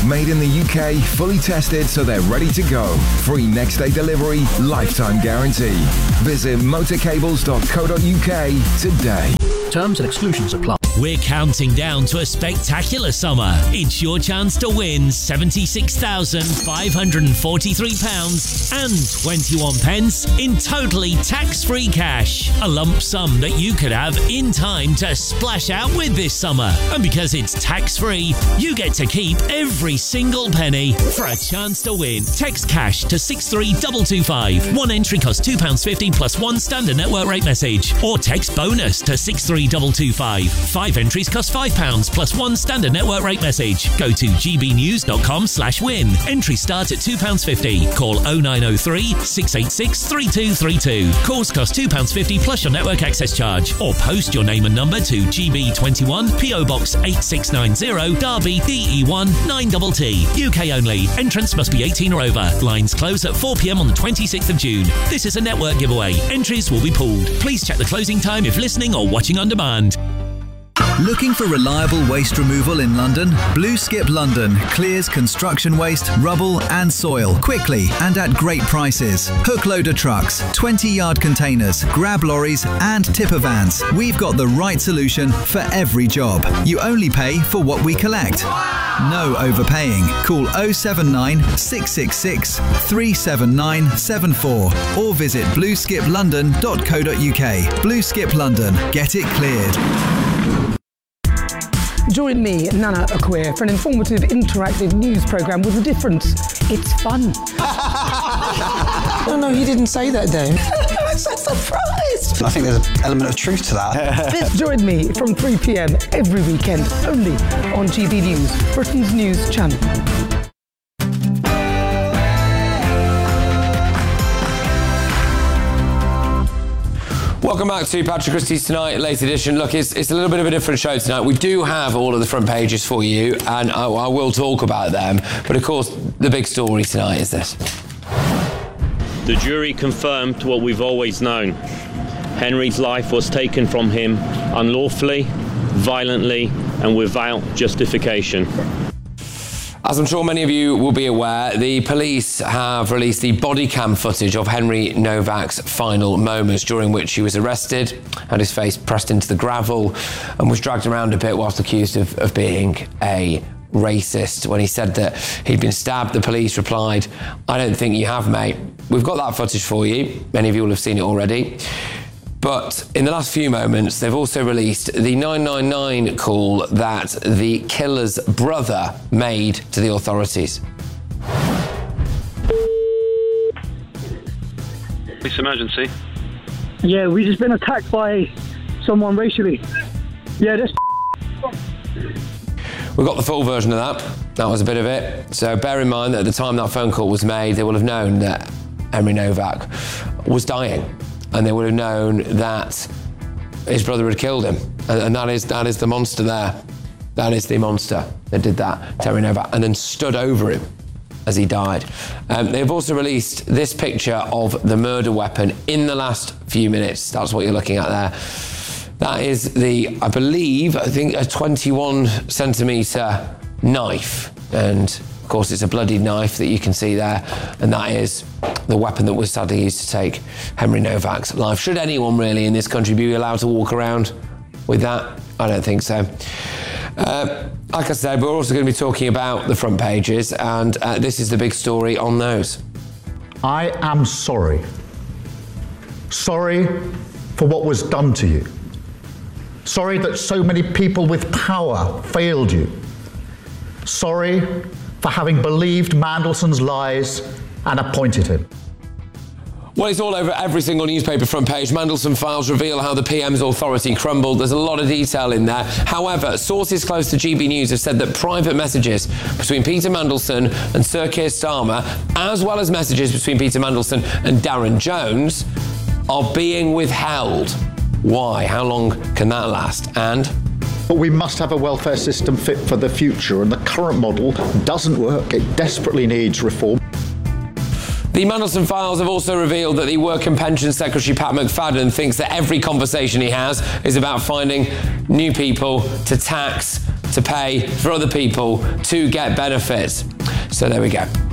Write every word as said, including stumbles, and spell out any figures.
Made in the U K, fully tested so they're ready to go. Free next day delivery, lifetime guarantee. Visit motorcables dot co dot U K today. Terms and exclusions apply. We're counting down to a spectacular summer. It's your chance to win seventy-six thousand five hundred forty-three pounds and twenty-one pence in totally tax-free cash. A lump sum that you could have in time to splash out with this summer. And because it's tax-free, you get to keep every single penny. For a chance to win, text cash to six three two two five. One entry costs two pounds fifty plus one standard network rate message. Or text bonus to six three two two five. Five entries cost five pounds plus one standard network rate message. Go to g b news dot com slash win. Entries start at two pounds fifty. Call oh nine oh three, six eight six, three two three two. Calls cost two pounds fifty plus your network access charge. Or post your name and number to G B twenty-one, P O Box eight six nine zero, Derby, D E one nine T T. U K only. Entrants must be eighteen or over. Lines close at four p m on the twenty-sixth of June. This is a network giveaway. Entries will be pooled. Please check the closing time if listening or watching on demand. Looking for reliable waste removal in London? Blue Skip London clears construction waste, rubble and soil quickly and at great prices. Hook loader trucks, twenty yard containers, grab lorries and tipper vans. We've got the right solution for every job. You only pay for what we collect. No overpaying. Call oh seven nine, six six six, three seven nine seven four or visit blue skip london dot co dot U K. Blue Skip London. Get it cleared. Join me, Nana Akua, for an informative, interactive news programme with a difference. It's fun. No, no, he didn't say that, Dave. I'm so surprised. I think there's an element of truth to that. Join me from three p m every weekend, only on G B News, Britain's news channel. Welcome back to Patrick Christie's Tonight, late edition. Look, it's, it's a little bit of a different show tonight. We do have all of the front pages for you, and I, I will talk about them. But of course, the big story tonight is this. The jury confirmed what we've always known. Henry's life was taken from him unlawfully, violently, and without justification. As I'm sure many of you will be aware, the police have released the body cam footage of Henry Novak's final moments, during which he was arrested, had his face pressed into the gravel, and was dragged around a bit whilst accused of, of being a racist. When he said that he'd been stabbed, the police replied, "I don't think you have, mate." We've got that footage for you. Many of you will have seen it already. But in the last few moments, they've also released the nine nine nine call that the killer's brother made to the authorities. It's emergency. Yeah, we just been attacked by someone racially. Yeah, this. We've got the full version of that. That was a bit of it. So bear in mind that at the time that phone call was made, they will have known that Henry Novak was dying. And they would have known that his brother had killed him. And, and that is that is the monster there. That is the monster that did that, Terry Novak, and then stood over him as he died. Um, they've also released this picture of the murder weapon in the last few minutes. That's what you're looking at there. That is the, I believe, I think a twenty-one centimetre knife. And of course, it's a bloodied knife that you can see there. And that is the weapon that was sadly used to take Henry Novak's life. Should anyone really in this country be allowed to walk around with that? I don't think so. Uh, like I said, we're also going to be talking about the front pages, and uh, this is the big story on those. I am sorry. Sorry for what was done to you. Sorry that so many people with power failed you. Sorry for having believed Mandelson's lies and appointed him. Well, it's all over every single newspaper front page. Mandelson files reveal how the P M's authority crumbled. There's a lot of detail in there. However, sources close to G B News have said that private messages between Peter Mandelson and Sir Keir Starmer, as well as messages between Peter Mandelson and Darren Jones, are being withheld. Why? How long can that last? And? But we must have a welfare system fit for the future, and the current model doesn't work. It desperately needs reform. The Mandelson files have also revealed that the Work and Pensions Secretary Pat McFadden thinks that every conversation he has is about finding new people to tax to pay for other people to get benefits. So there we go.